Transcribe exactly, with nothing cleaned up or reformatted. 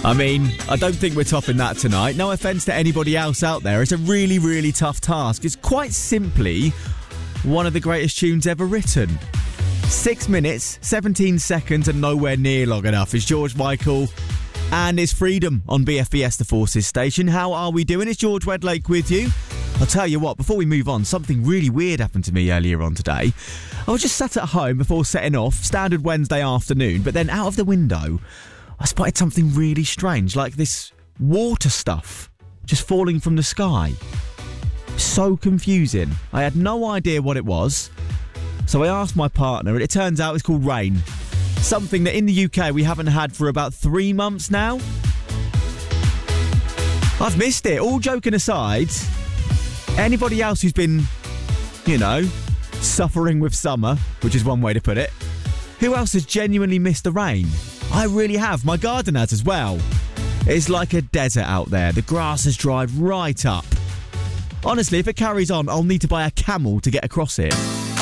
I mean, I don't think we're topping that tonight. No offence to anybody else out there. It's a really, really tough task. It's quite simply one of the greatest tunes ever written. Six minutes, seventeen seconds and nowhere near long enough. It's George Michael and it's Freedom on B F B S The Forces station. How are we doing? It's George Wedlake with you. I'll tell you what, before we move on, something really weird happened to me earlier on today. I was just sat at home before setting off, standard Wednesday afternoon, but then out of the window, I spotted something really strange, like this water stuff just falling from the sky. So confusing. I had no idea what it was, so I asked my partner, and it turns out it's called rain. Something that in the U K we haven't had for about three months now. I've missed it. All joking aside, anybody else who's been, you know, suffering with summer, which is one way to put it, who else has genuinely missed the rain? I really have. My garden has as well. It's like a desert out there. The grass has dried right up. Honestly, if it carries on, I'll need to buy a camel to get across it.